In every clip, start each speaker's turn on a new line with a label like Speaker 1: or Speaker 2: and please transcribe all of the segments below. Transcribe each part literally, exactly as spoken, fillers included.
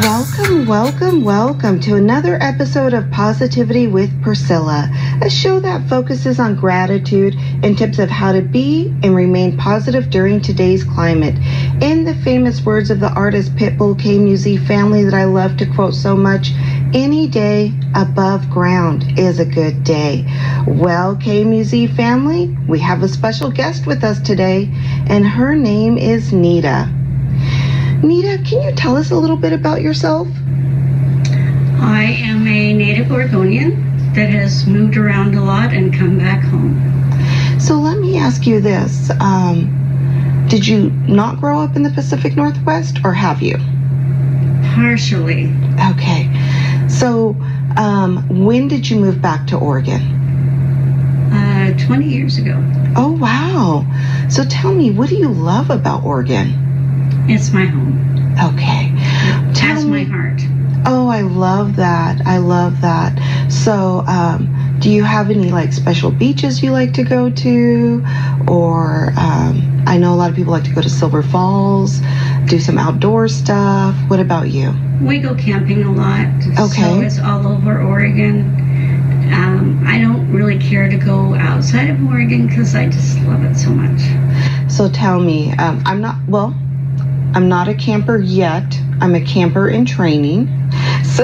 Speaker 1: Welcome, welcome, welcome to another episode of Positivity with Priscilla, a show that focuses on gratitude and tips of how to be and remain positive during today's climate. In the famous words of the artist Pitbull K Musée family that I love to quote so much, any day above ground is a good day. Well, K Musée family, we have a special guest with us today, and her name is Nita. Nita, can you tell us a little bit about yourself?
Speaker 2: I am a native Oregonian that has moved around a lot and come back home.
Speaker 1: So let me ask you this. Um, did you not grow up in the Pacific Northwest, or have you?
Speaker 2: Partially.
Speaker 1: Okay. So um, when did you move back to Oregon?
Speaker 2: Uh, twenty years ago.
Speaker 1: Oh, wow. So tell me, what do you love about Oregon?
Speaker 2: It's my home.
Speaker 1: Okay.
Speaker 2: It
Speaker 1: Tell
Speaker 2: has
Speaker 1: me,
Speaker 2: my heart.
Speaker 1: Oh, I love that. I love that. So, um, do you have any like special beaches you like to go to? Or um, I know a lot of people like to go to Silver Falls, do some outdoor stuff. What about you?
Speaker 2: We go camping a lot.
Speaker 1: Okay.
Speaker 2: So it's all over Oregon. Um, I don't really care to go outside of Oregon because I just love it so much.
Speaker 1: So tell me, um, I'm not, well, I'm not a camper yet. I'm a camper in training. So,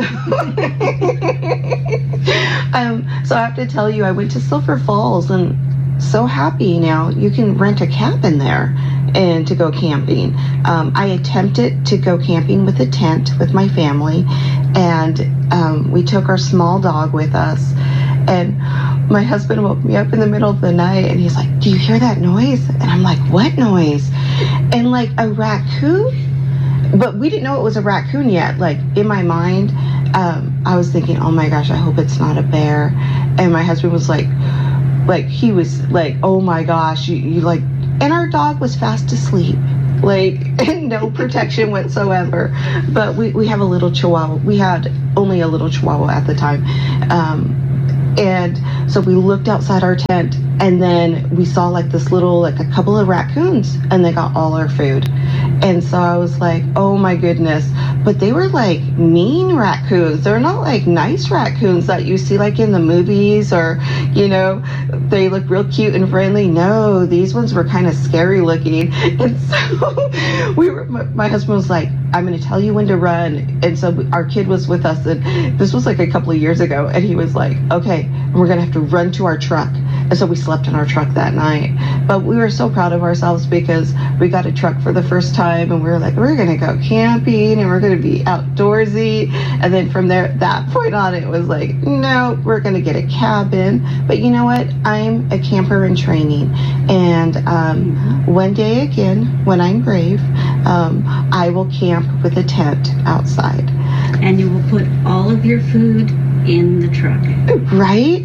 Speaker 1: um, so I have to tell you, I went to Silver Falls and so happy now you can rent a cabin there and to go camping. Um, I attempted to go camping with a tent with my family, and um, we took our small dog with us. And my husband woke me up in the middle of the night and he's like, "Do you hear that noise?" And I'm like, "What noise?" And like a raccoon, but we didn't know it was a raccoon yet. Like in my mind, um, I was thinking, "Oh my gosh, I hope it's not a bear." And my husband was like, like he was like, "Oh my gosh, you, you like," and our dog was fast asleep. Like, and no protection whatsoever. But we, we have a little chihuahua. We had only a little chihuahua at the time. Um, And so we looked outside our tent, and then we saw like this little, like a couple of raccoons, and they got all our food. And so I was like, oh my goodness. But they were like mean raccoons. They're not like nice raccoons that you see like in the movies, or, you know, they look real cute and friendly. No, these ones were kind of scary looking. And so we were, my, my husband was like, "I'm going to tell you when to run." And so our kid was with us, and this was like a couple of years ago, and he was like, "Okay, and we're going to have to run to our truck." And so we slept in our truck that night. But we were so proud of ourselves because we got a truck for the first time, and we were like, we're going to go camping and we're going to be outdoorsy. And then from there, that point on, it was like, no, we're going to get a cabin. But you know what? I'm a camper in training. And um, one day again, when I'm brave, um, I will camp with a tent outside.
Speaker 2: And you will put all of your food in the truck.
Speaker 1: Right?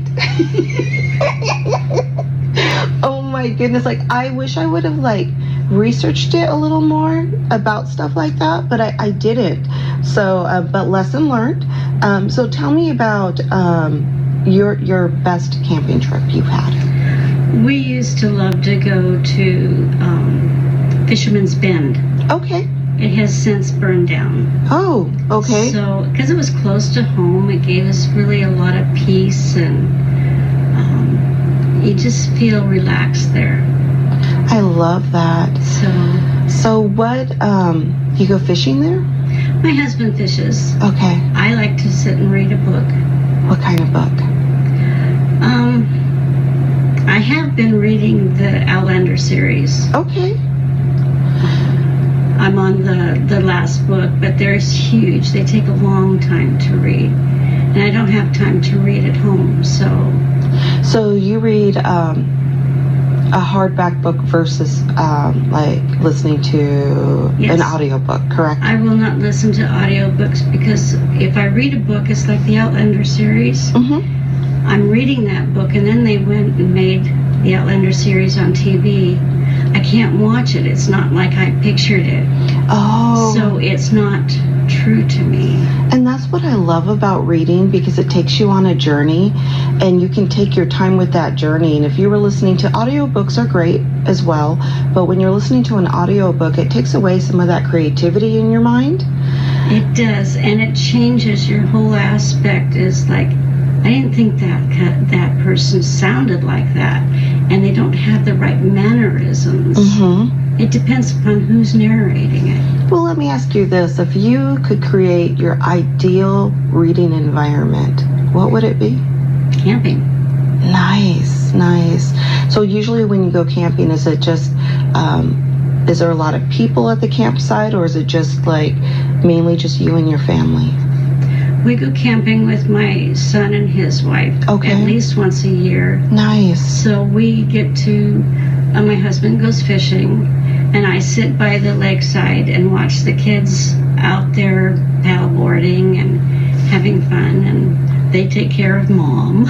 Speaker 1: Oh my goodness. Like, I wish I would have like researched it a little more about stuff like that, but I, I didn't. So, uh, but lesson learned. Um, so tell me about um, your your best camping trip you've had.
Speaker 2: We used to love to go to um, Fisherman's Bend.
Speaker 1: Okay.
Speaker 2: It has since burned down.
Speaker 1: Oh, okay.
Speaker 2: So, because it was close to home, it gave us really a lot of peace, and um, you just feel relaxed there.
Speaker 1: I love that.
Speaker 2: So,
Speaker 1: so what, um, you go fishing there?
Speaker 2: My husband fishes.
Speaker 1: Okay.
Speaker 2: I like to sit and read a book.
Speaker 1: What kind of book?
Speaker 2: Um, I have been reading the Outlander series.
Speaker 1: Okay.
Speaker 2: I'm on the, the last book, but they're huge. They take a long time to read. And I don't have time to read at home, so...
Speaker 1: So you read um, a hardback book versus um, like listening to
Speaker 2: Yes.
Speaker 1: an audiobook, correct?
Speaker 2: I will not listen to audiobooks because if I read a book, it's like the Outlander series.
Speaker 1: Mm-hmm.
Speaker 2: I'm reading that book, and then they went and made the Outlander series on T V. I can't watch it. It's not like I pictured it.
Speaker 1: Oh.
Speaker 2: So it's not true to me.
Speaker 1: And that's what I love about reading, because it takes you on a journey and you can take your time with that journey. And if you were listening to audiobooks are great as well, but when you're listening to an audiobook, it takes away some of that creativity in your mind.
Speaker 2: It It does, and it changes your whole aspect. Is like, I didn't think that that person sounded like that, and they don't have the right mannerisms.
Speaker 1: Mm-hmm.
Speaker 2: It depends upon who's narrating it.
Speaker 1: Well, let me ask you this. If you could create your ideal reading environment, what would it be?
Speaker 2: Camping.
Speaker 1: Nice, nice. So usually when you go camping, is it just, um, is there a lot of people at the campsite, or is it just like mainly just you and your family?
Speaker 2: We go camping with my son and his wife
Speaker 1: Okay.
Speaker 2: at least once a year.
Speaker 1: Nice.
Speaker 2: So we get to, uh, my husband goes fishing, and I sit by the lakeside and watch the kids out there paddleboarding and having fun, and they take care of mom.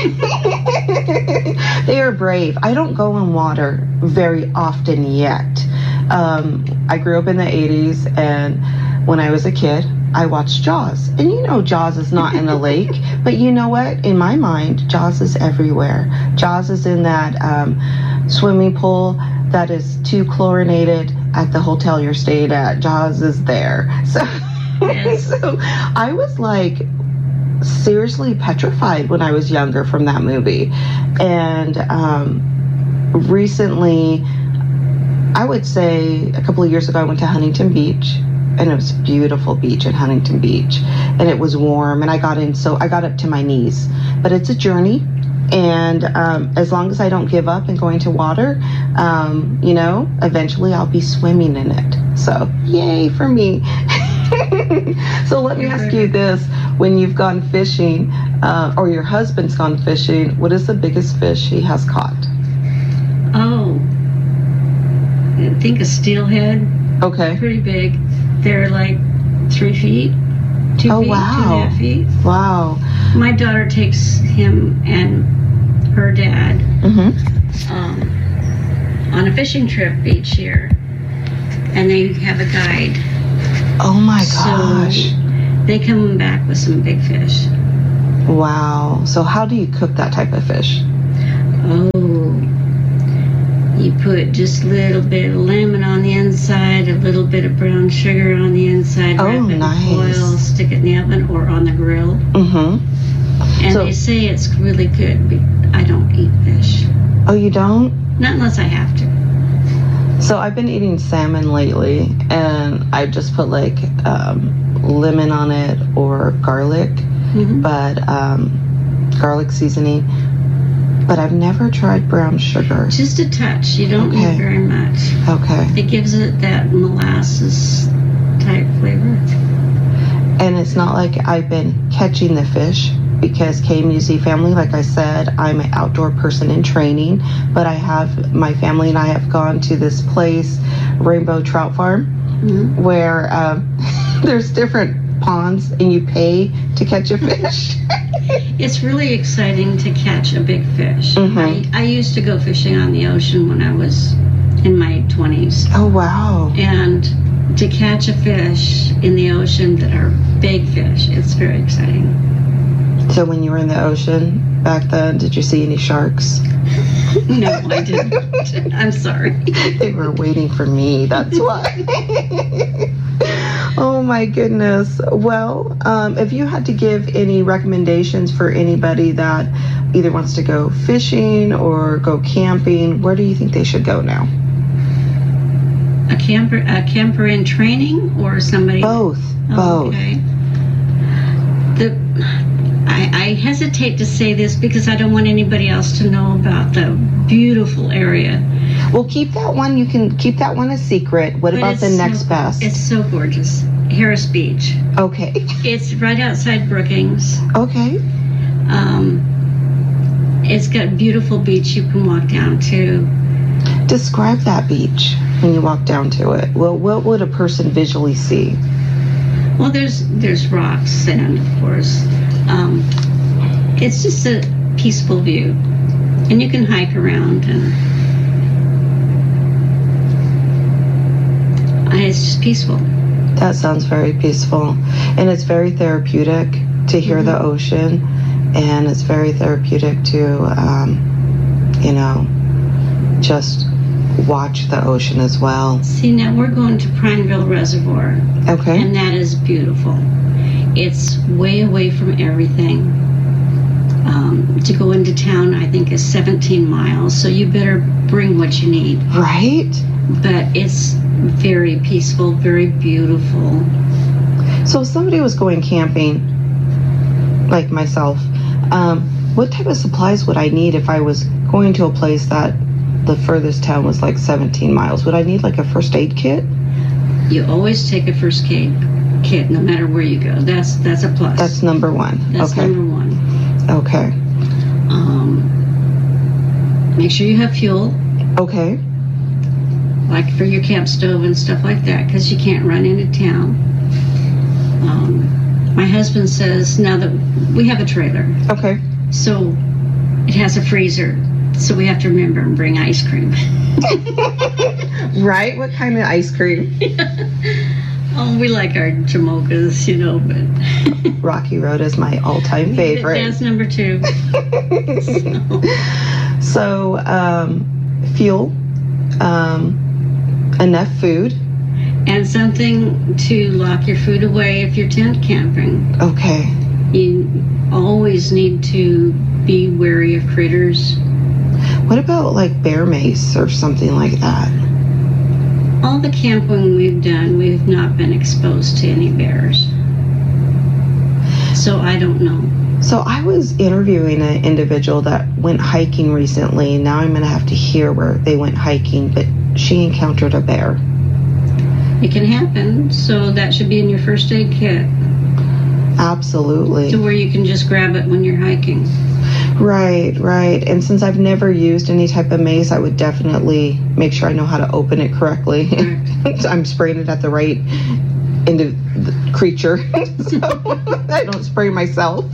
Speaker 1: They are brave. I don't go in water very often yet. Um, I grew up in the eighties, and when I was a kid, I watched Jaws. And you know Jaws is not in a lake, but you know what? In my mind, Jaws is everywhere. Jaws is in that um, swimming pool that is too chlorinated at the hotel you're staying at. Jaws is there. So,
Speaker 2: Yes.
Speaker 1: so I was like seriously petrified when I was younger from that movie. And um, recently, I would say a couple of years ago, I went to Huntington Beach. And it was a beautiful beach at Huntington Beach, and it was warm, and I got in, so I got up to my knees. But it's a journey, and um, as long as I don't give up and go into water, um, you know, eventually I'll be swimming in it. So yay for me. So let me ask you this: when you've gone fishing, uh, or your husband's gone fishing, what is the biggest fish he has caught?
Speaker 2: Oh, I think a steelhead.
Speaker 1: Okay.
Speaker 2: Pretty big. They're like three feet, two
Speaker 1: Oh,
Speaker 2: feet,
Speaker 1: wow.
Speaker 2: two and a half feet.
Speaker 1: Wow.
Speaker 2: My daughter takes him and her dad
Speaker 1: Mm-hmm.
Speaker 2: um, on a fishing trip each year, and they have a guide.
Speaker 1: Oh my gosh.
Speaker 2: So they come back with some big fish.
Speaker 1: Wow. So how do you cook that type of fish?
Speaker 2: Oh, you put just a little bit of lemon on the inside, a little bit of brown sugar on the inside,
Speaker 1: Oh,
Speaker 2: wrap it
Speaker 1: nice.
Speaker 2: in foil, stick it in the oven or on the grill.
Speaker 1: Mm-hmm.
Speaker 2: And
Speaker 1: So-
Speaker 2: they say it's really good, but I don't eat fish.
Speaker 1: Oh, you don't?
Speaker 2: Not unless I have to.
Speaker 1: So I've been eating salmon lately, and I just put like um, lemon on it or garlic,
Speaker 2: Mhm.
Speaker 1: but um, garlic seasoning. But I've never tried brown sugar.
Speaker 2: Just a touch. You don't
Speaker 1: Okay.
Speaker 2: need very much.
Speaker 1: Okay.
Speaker 2: It gives it that molasses type flavor.
Speaker 1: And it's not like I've been catching the fish, because K M U Z family, like I said, I'm an outdoor person in training, but I have, my family and I have gone to this place, Rainbow Trout Farm,
Speaker 2: Mhm.
Speaker 1: where um, there's different ponds and you pay to catch a fish.
Speaker 2: It's really exciting to catch a big fish.
Speaker 1: Mhm.
Speaker 2: I, I used to go fishing on the ocean when I was in my twenties.
Speaker 1: Oh, wow.
Speaker 2: And to catch a fish in the ocean that are big fish, it's very exciting.
Speaker 1: So when you were in the ocean back then, did you see any sharks?
Speaker 2: No, I didn't. I'm sorry.
Speaker 1: They were waiting for me, that's why. Oh my goodness. Well, um, if you had to give any recommendations for anybody that either wants to go fishing or go camping, where do you think they should go now?
Speaker 2: A camper, a camper in training, or somebody?
Speaker 1: Both.
Speaker 2: Oh,
Speaker 1: Both.
Speaker 2: okay. The, I, I hesitate to say this because I don't want anybody else to know about the beautiful area.
Speaker 1: Well, keep that one. You can keep that one a secret. What
Speaker 2: But
Speaker 1: about
Speaker 2: it's
Speaker 1: the
Speaker 2: so-
Speaker 1: next best?
Speaker 2: It's so gorgeous. Harris Beach.
Speaker 1: Okay.
Speaker 2: It's right outside Brookings.
Speaker 1: Okay.
Speaker 2: Um, it's got a beautiful beach you can walk down to.
Speaker 1: Describe that beach when you walk down to it. Well, what would a person visually see?
Speaker 2: Well, there's there's rocks, sand, of course. Um, it's just a peaceful view, and you can hike around, and and it's just peaceful.
Speaker 1: That sounds very peaceful, and it's very therapeutic to hear
Speaker 2: Mhm.
Speaker 1: the ocean, and it's very therapeutic to, um, you know, just watch the ocean as well.
Speaker 2: See, now we're going to Prineville Reservoir.
Speaker 1: Okay.
Speaker 2: And that is beautiful. It's way away from everything. Um, to go into town, I think, is seventeen miles, so you better bring what you need.
Speaker 1: Right?
Speaker 2: But it's very peaceful, very beautiful.
Speaker 1: So if somebody was going camping, like myself, um, what type of supplies would I need if I was going to a place that the furthest town was like seventeen miles? Would I need like a first aid kit?
Speaker 2: You always take a first aid kit, no matter where you go. That's that's a plus.
Speaker 1: That's number one.
Speaker 2: That's
Speaker 1: okay.
Speaker 2: number one.
Speaker 1: Okay.
Speaker 2: Um, make sure you have fuel.
Speaker 1: Okay.
Speaker 2: Like for your camp stove and stuff like that, because you can't run into town. Um, my husband says now that we have a trailer.
Speaker 1: Okay.
Speaker 2: So it has a freezer. So we have to remember and bring ice cream.
Speaker 1: Right? What kind of ice cream?
Speaker 2: Oh, we like our Jamochas, you know, but
Speaker 1: Rocky Road is my all-time favorite.
Speaker 2: That's number two.
Speaker 1: so, so um, fuel, um, enough food.
Speaker 2: And something to lock your food away if you're tent camping.
Speaker 1: Okay.
Speaker 2: You always need to be wary of critters.
Speaker 1: What about like bear mace or something like that?
Speaker 2: All the camping we've done, we've not been exposed to any bears. So I don't know.
Speaker 1: So I was interviewing an individual that went hiking recently. Now I'm going to have to hear where they went hiking, but she encountered a bear.
Speaker 2: It can happen, so that should be in your first aid kit.
Speaker 1: Absolutely.
Speaker 2: To where you can just grab it when you're hiking.
Speaker 1: Right, right. And since I've never used any type of mace, I would definitely make sure I know how to open it correctly. I'm spraying it at the right into the creature, so I don't spray myself.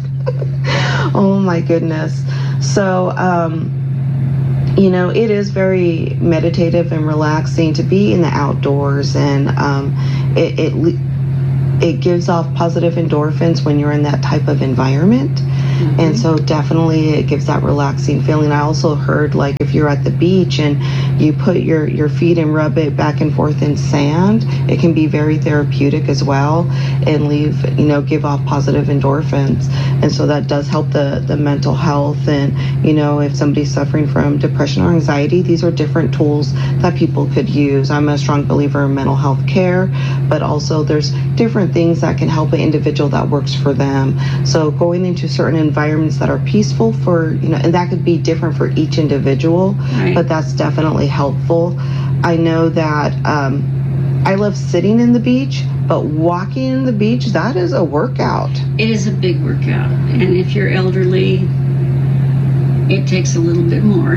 Speaker 1: Oh my goodness. So, um, you know, it is very meditative and relaxing to be in the outdoors, and um, it, it it gives off positive endorphins when you're in that type of environment. Mm-hmm. And so definitely it gives that relaxing feeling. I also heard, like, if you're at the beach and you put your, your feet and rub it back and forth in sand, it can be very therapeutic as well and leave, you know, give off positive endorphins. And so that does help the, the mental health. And, you know, if somebody's suffering from depression or anxiety, these are different tools that people could use. I'm a strong believer in mental health care, but also there's different things that can help an individual that works for them. So going into certain environments that are peaceful for, you know, and that could be different for each individual,
Speaker 2: right.
Speaker 1: But that's definitely helpful. I know that um, I love sitting in the beach, but walking in the beach, that is a workout.
Speaker 2: It is a big workout. And if you're elderly, it takes a little bit more.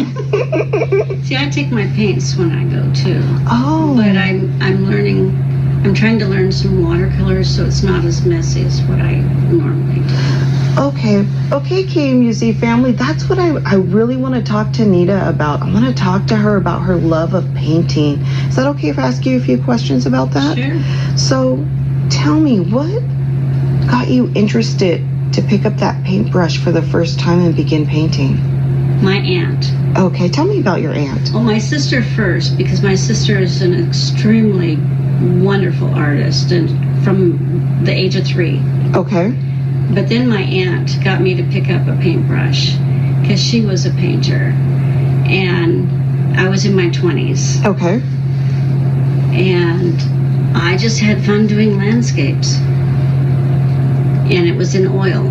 Speaker 2: See, I take my paints when I go too.
Speaker 1: Oh.
Speaker 2: But I'm I'm learning, I'm trying to learn some watercolors so it's not as messy as what I normally do.
Speaker 1: Okay, okay, K M U Z family, that's what I, I really want to talk to Nita about. I want to talk to her about her love of painting. Is that okay if I ask you a few questions about that?
Speaker 2: Sure.
Speaker 1: So, tell me, what got you interested to pick up that paintbrush for the first time and begin painting?
Speaker 2: My aunt.
Speaker 1: Okay, tell me about your aunt.
Speaker 2: Well, my sister first, because my sister is an extremely wonderful artist, and from the age of three.
Speaker 1: Okay.
Speaker 2: But then my aunt got me to pick up a paintbrush because she was a painter, and I was in my twenties.
Speaker 1: Okay.
Speaker 2: And I just had fun doing landscapes, and it was in oil.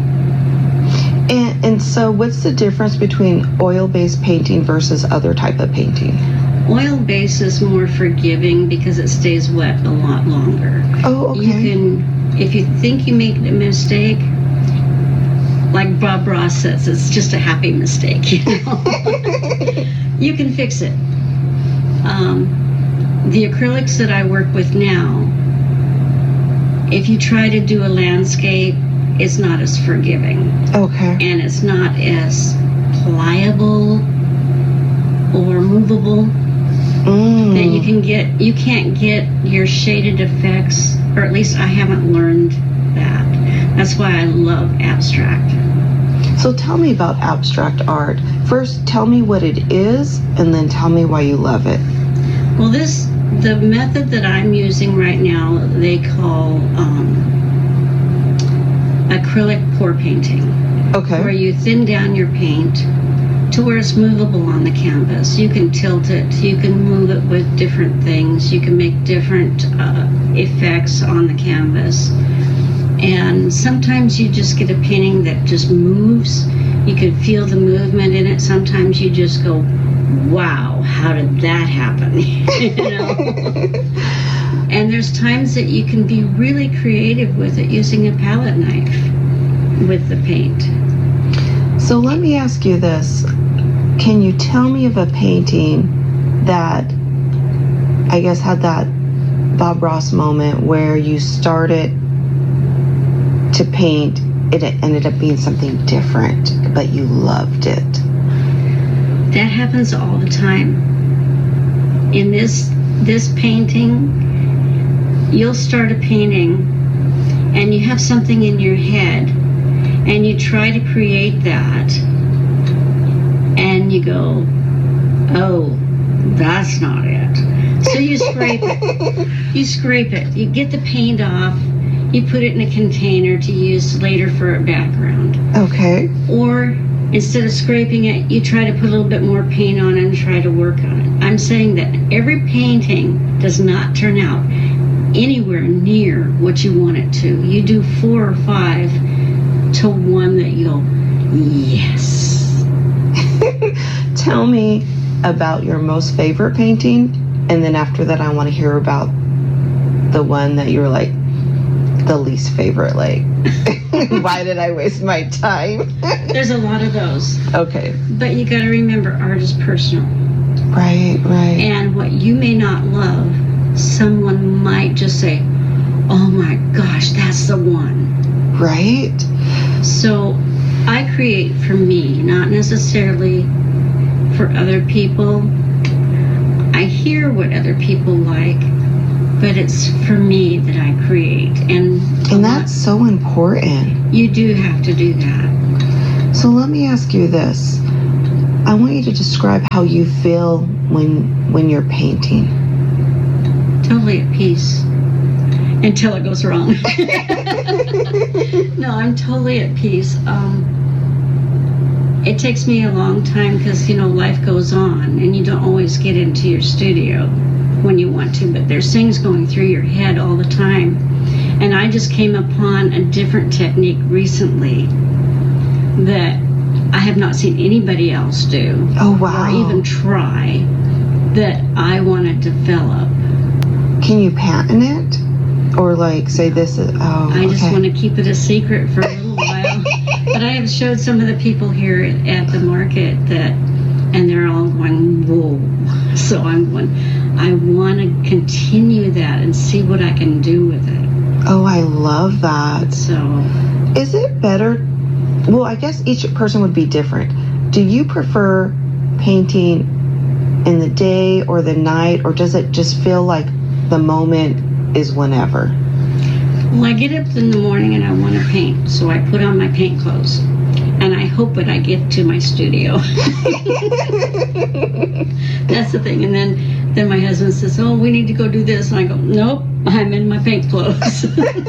Speaker 1: And, and so what's the difference between oil-based painting versus other type of painting?
Speaker 2: Oil-based is more forgiving because it stays wet a lot longer.
Speaker 1: Oh, okay.
Speaker 2: You can, if you think you made a mistake, like Bob Ross says, it's just a happy mistake, you know. You can fix it. Um, the acrylics that I work with now, if you try to do a landscape, it's not as forgiving.
Speaker 1: Okay.
Speaker 2: And it's not as pliable or movable.
Speaker 1: Mm.
Speaker 2: That you can get, you can't get your shaded effects, or at least I haven't learned that. That's why I love abstract.
Speaker 1: So tell me about abstract art. First, tell me what it is, and then tell me why you love it.
Speaker 2: Well, this, the method that I'm using right now, they call um, acrylic pour painting.
Speaker 1: Okay.
Speaker 2: Where you thin down your paint to where it's movable on the canvas. You can tilt it, you can move it with different things, you can make different uh, effects on the canvas. And sometimes you just get a painting that just moves. You can feel the movement in it. Sometimes you just go, wow, how did that happen? You know? And there's times that you can be really creative with it using a palette knife with the paint.
Speaker 1: So let me ask you this. Can you tell me of a painting that I guess had that Bob Ross moment where you started to paint, it ended up being something different, but you loved it?
Speaker 2: That happens all the time. In this this painting, you'll start a painting and you have something in your head and you try to create that and you go, oh, that's not it. So you scrape it. You scrape it. You get the paint off. You put it in a container to use later for a background.
Speaker 1: Okay.
Speaker 2: Or instead of scraping it, you try to put a little bit more paint on it and try to work on it. I'm saying that every painting does not turn out anywhere near what you want it to. You do four or five to one that you go, yes.
Speaker 1: Tell me about your most favorite painting, and then after that I want to hear about the one that you were like, the least favorite, like, why did I waste my time?
Speaker 2: There's a lot of those.
Speaker 1: Okay.
Speaker 2: But you got to remember, art is personal.
Speaker 1: Right, right.
Speaker 2: And what you may not love, someone might just say, oh my gosh, that's the one.
Speaker 1: Right.
Speaker 2: So I create for me, not necessarily for other people. I hear what other people like, but it's for me that I create. And
Speaker 1: and that's so important.
Speaker 2: You do have to do that.
Speaker 1: So let me ask you this. I want you to describe how you feel when when you're painting.
Speaker 2: Totally at peace. Until it goes wrong. No, I'm totally at peace. Um, it takes me a long time because, you know, life goes on and you don't always get into your studio when you want to, but there's things going through your head all the time. And I just came upon a different technique recently that I have not seen anybody else do.
Speaker 1: Oh, wow.
Speaker 2: Or even try, that I want to develop.
Speaker 1: Can you patent it? Or like say this is, oh,
Speaker 2: I just
Speaker 1: okay.
Speaker 2: want to keep it a secret for a little while. But I have showed some of the people here at the market that, and they're all going, whoa. So I'm going, I want to continue that and see what I can do with it.
Speaker 1: Oh, I love that.
Speaker 2: So,
Speaker 1: is it better? Well, I guess each person would be different. Do you prefer painting in the day or the night, or does it just feel like the moment is whenever?
Speaker 2: Well, I get up in the morning and I want to paint, so I put on my paint clothes. And I hope that I get to my studio. That's the thing. And then, then my husband says, oh, we need to go do this. And I go, nope, I'm in my paint clothes.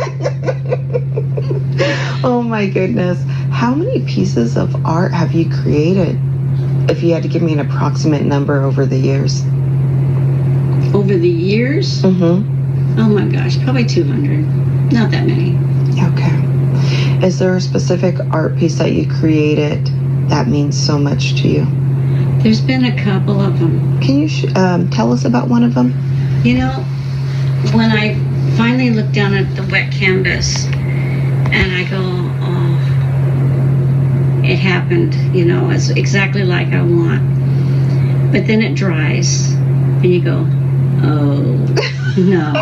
Speaker 1: Oh my goodness. How many pieces of art have you created? If you had to give me an approximate number over the years.
Speaker 2: Over the years?
Speaker 1: Mm-hmm.
Speaker 2: Oh my gosh, probably two hundred. Not that many.
Speaker 1: Okay. Is there a specific art piece that you created that means so much to you?
Speaker 2: There's been a couple of them.
Speaker 1: Can you sh- um, tell us about one of them?
Speaker 2: You know, when I finally look down at the wet canvas and I go, oh, it happened, you know, it's exactly like I want. But then it dries and you go, oh, no.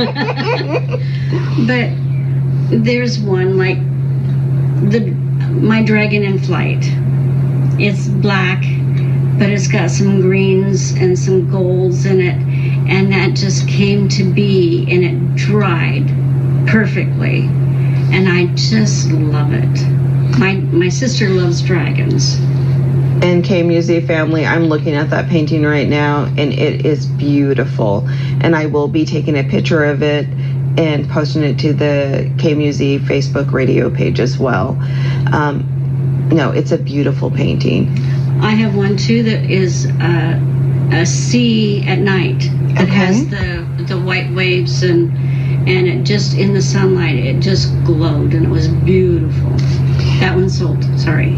Speaker 2: But there's one like the my dragon in flight. It's black, but it's got some greens and some golds in it, and that just came to be, and it dried perfectly, and I just love it. My my sister loves dragons.
Speaker 1: And K Musi family, I'm looking at that painting right now, and it is beautiful. And I will be taking a picture of it and posting it to the K Musi Facebook radio page as well. Um, no, it's a beautiful painting.
Speaker 2: I have one too that is uh, a sea at night. It
Speaker 1: Okay.
Speaker 2: has the the white waves and and it just in the sunlight it just glowed and it was beautiful. That one sold. Sorry.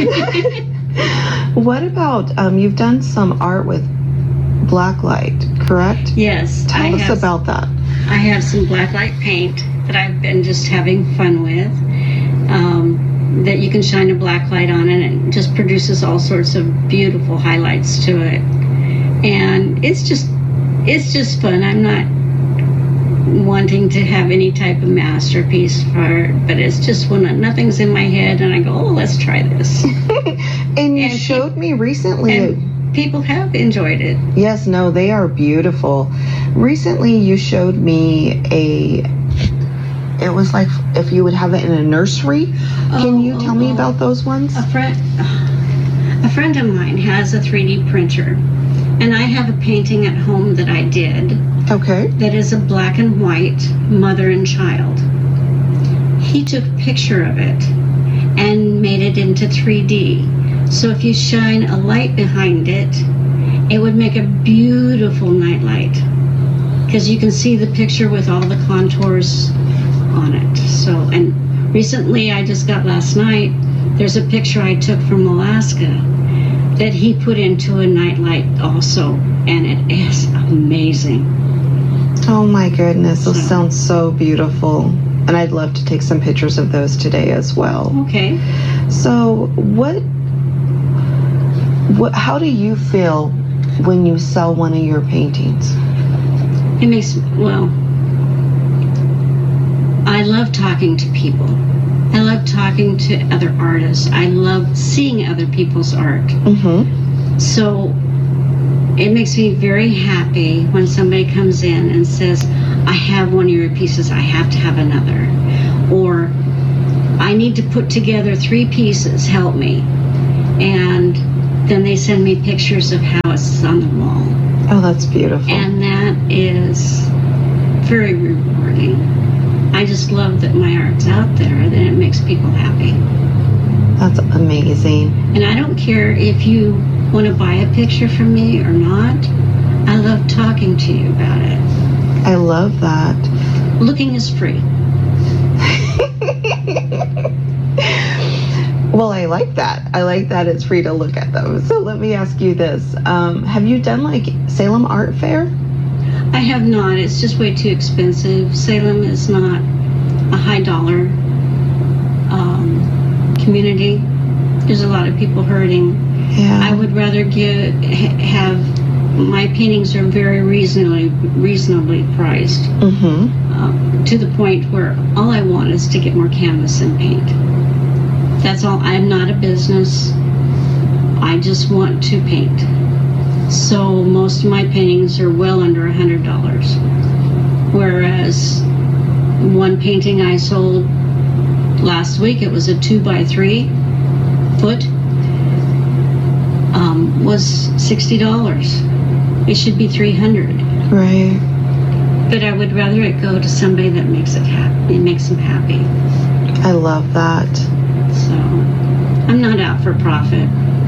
Speaker 1: What about, um, you've done some art with black light, correct?
Speaker 2: Yes.
Speaker 1: Tell
Speaker 2: I
Speaker 1: us
Speaker 2: have,
Speaker 1: about that.
Speaker 2: I have some black light paint that I've been just having fun with. Um, that you can shine a black light on and it just produces all sorts of beautiful highlights to it. And it's just it's just fun. I'm not wanting to have any type of masterpiece for it, but it's just when nothing's in my head and I go, oh, let's try this.
Speaker 1: And you
Speaker 2: And
Speaker 1: showed me recently.
Speaker 2: And people have enjoyed it.
Speaker 1: Yes, no, they are beautiful. Recently, you showed me a. It was like if you would have it in a nursery. Can
Speaker 2: Oh,
Speaker 1: you tell
Speaker 2: oh,
Speaker 1: me
Speaker 2: oh.
Speaker 1: about those ones?
Speaker 2: A friend, a friend of mine has a three D printer, and I have a painting at home that I did
Speaker 1: Okay.
Speaker 2: that is a black and white mother and child. He took a picture of it and made it into three D. So if you shine a light behind it, it would make a beautiful night light because you can see the picture with all the contours on it. So, and recently I just got last night, there's a picture I took from Alaska that he put into a night light also, and it is amazing.
Speaker 1: Oh my goodness, those
Speaker 2: So-
Speaker 1: sound so beautiful. And I'd love to take some pictures of those today as well.
Speaker 2: Okay.
Speaker 1: So, what, what, how do you feel when you sell one of your paintings?
Speaker 2: It makes, well, I love talking to people. I love talking to other artists. I love seeing other people's art.
Speaker 1: Mm-hmm.
Speaker 2: So it makes me very happy when somebody comes in and says, I have one of your pieces, I have to have another. Or I need to put together three pieces, help me. And then they send me pictures of how it's on the wall.
Speaker 1: Oh, that's beautiful.
Speaker 2: And that is very rewarding. I just love that my art's out there and it makes people happy.
Speaker 1: That's amazing.
Speaker 2: And I don't care if you want to buy a picture from me or not. I love talking to you about it.
Speaker 1: I love that.
Speaker 2: Looking is free.
Speaker 1: Well, I like that. I like that it's free to look at them. So let me ask you this. Um, have you done like Salem Art Fair?
Speaker 2: I have not. It's just way too expensive. Salem is not a high dollar um, community. There's a lot of people hurting.
Speaker 1: Yeah.
Speaker 2: I would rather give have my paintings are very reasonably reasonably priced,
Speaker 1: Mm-hmm.
Speaker 2: uh, to the point where all I want is to get more canvas and paint. That's all. I'm not a business. I just want to paint. So most of my paintings are well under a hundred dollars. Whereas one painting I sold last week, it was a two by three foot, um, was sixty dollars. It should be three hundred.
Speaker 1: Right.
Speaker 2: But I would rather it go to somebody that makes it happy. It makes them happy.
Speaker 1: I love that.
Speaker 2: So I'm not out for profit.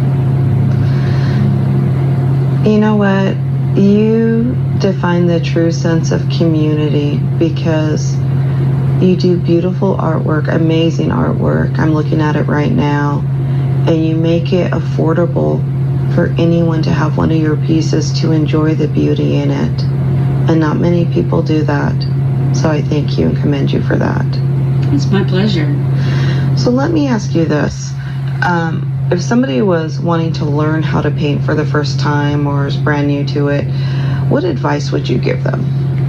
Speaker 1: You know what? You define the true sense of community because you do beautiful artwork, amazing artwork. I'm looking at it right now. And you make it affordable for anyone to have one of your pieces to enjoy the beauty in it. And not many people do that. So I thank you and commend you for that.
Speaker 2: It's my pleasure.
Speaker 1: So let me ask you this. Um, if somebody was wanting to learn how to paint for the first time or is brand new to it, what advice would you give them?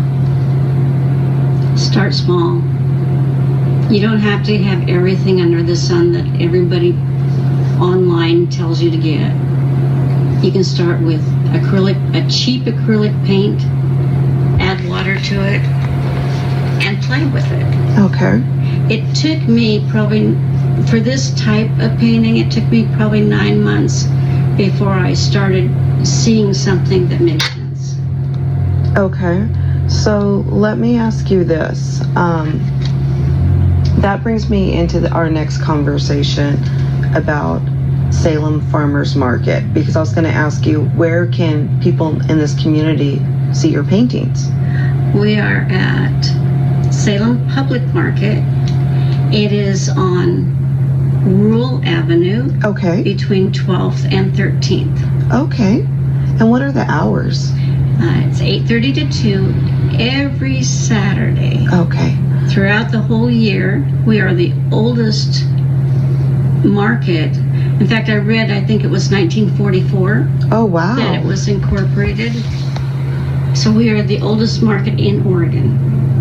Speaker 2: Start small. You don't have to have everything under the sun that everybody online tells you to get. You can start with acrylic, a cheap acrylic paint, add water to it, and play with it.
Speaker 1: Okay.
Speaker 2: It took me probably for this type of painting, it took me probably nine months before I started seeing something that made sense.
Speaker 1: Okay, so let me ask you this. Um, that brings me into the, our next conversation about Salem Farmers Market, because I was going to ask you, where can people in this community see your paintings?
Speaker 2: We are at Salem Public Market. It is on Rural Avenue.
Speaker 1: Okay.
Speaker 2: Between twelfth and thirteenth.
Speaker 1: Okay. And what are the hours?
Speaker 2: Uh, it's eight thirty to two every Saturday.
Speaker 1: Okay.
Speaker 2: Throughout the whole year. We are the oldest market. In fact, I read, I think it was nineteen forty-four.
Speaker 1: Oh, wow.
Speaker 2: That it was incorporated. So we are the oldest market in Oregon.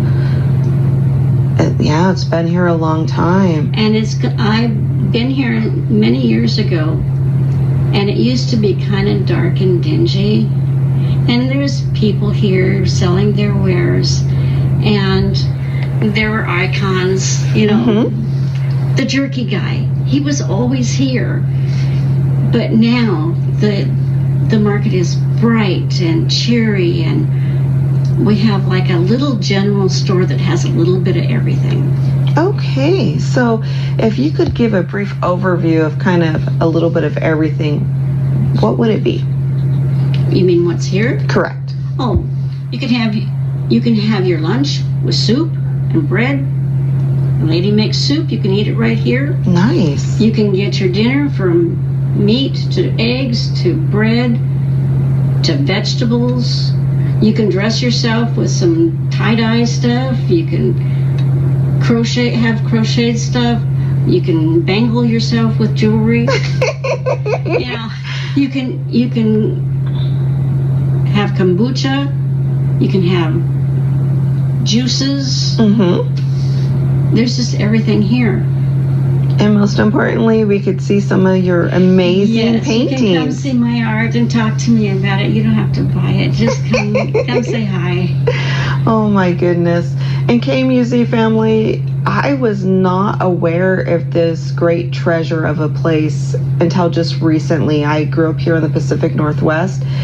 Speaker 1: Uh, yeah, it's been here a long time.
Speaker 2: And it's I've been here many years ago, and it used to be kind of dark and dingy. And there's people here selling their wares, and there were icons, you know. Mm-hmm. The jerky guy, he was always here. But now the the market is bright and cheery, and we have like a little general store that has a little bit of everything.
Speaker 1: Okay, so if you could give a brief overview of kind of a little bit of everything, what would it be?
Speaker 2: You mean what's here?
Speaker 1: Correct.
Speaker 2: Oh, you can have you can have your lunch with soup and bread. The lady makes soup. You can eat it right here.
Speaker 1: Nice.
Speaker 2: You can get your dinner from meat to eggs to bread to vegetables. You can dress yourself with some tie-dye stuff. You can crochet, have crocheted stuff. You can bangle yourself with jewelry. You know, you can you can have kombucha. You can have juices.
Speaker 1: Mm-hmm.
Speaker 2: There's just everything here.
Speaker 1: And most importantly, we could see some of your amazing
Speaker 2: yes,
Speaker 1: paintings.
Speaker 2: You can come see my art and talk to me about it. You don't have to buy it. Just come, come say hi.
Speaker 1: Oh my goodness. And K-Musi family, I was not aware of this great treasure of a place until just recently. I grew up here in the Pacific Northwest,